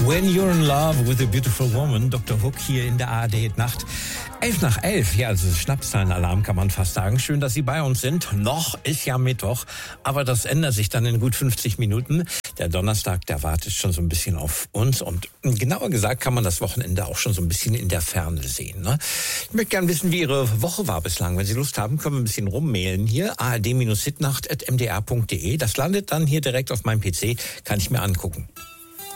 When You're in Love with a Beautiful Woman, Dr. Hook hier in der ARD Nacht. 11:11, ja, also Schnapszahlenalarm kann man fast sagen. Schön, dass Sie bei uns sind. Noch ist ja Mittwoch, aber das ändert sich dann in gut 50 Minuten. Der Donnerstag, der wartet schon so ein bisschen auf uns und genauer gesagt kann man das Wochenende auch schon so ein bisschen in der Ferne sehen. Ne? Ich möchte gerne wissen, wie Ihre Woche war bislang. Wenn Sie Lust haben, können wir ein bisschen rummailen hier. ard-hitnacht@mdr.de. Das landet dann hier direkt auf meinem PC, kann ich mir angucken.